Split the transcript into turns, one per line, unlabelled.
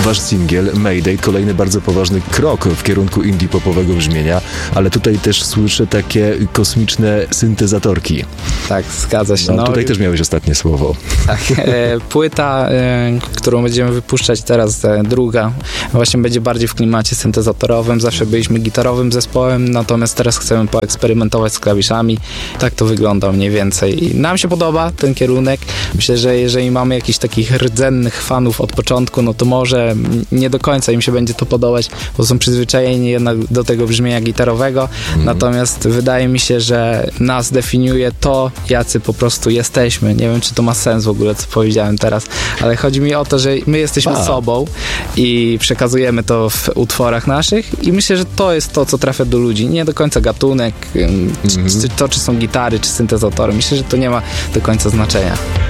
wasz singiel Mayday, kolejny bardzo poważny krok w kierunku indie popowego brzmienia, ale tutaj też słyszę takie kosmiczne syntezatorki.
Tak, zgadza się.
No, tutaj też miałeś ostatnie słowo.
Tak, płyta, którą będziemy wypuszczać teraz, druga, właśnie będzie bardziej w klimacie syntezatorowym. Zawsze byliśmy gitarowym zespołem, natomiast teraz chcemy poeksperymentować z klawiszami. Tak to wygląda mniej więcej. I nam się podoba ten kierunek. Myślę, że jeżeli mamy jakichś takich rdzennych fanów od początku, no to może nie do końca im się będzie to podobać, bo są przyzwyczajeni jednak do tego brzmienia gitarowego. Natomiast wydaje mi się, że nas definiuje to, jacy po prostu jesteśmy. Nie wiem, czy to ma sens w ogóle, co powiedziałem teraz, ale chodzi mi o to, że my jesteśmy sobą i przekazujemy to w utworach naszych i myślę, że to jest to, co trafia do ludzi. Nie do końca gatunek, czy są gitary, czy syntezatory. Myślę, że to nie ma do końca znaczenia.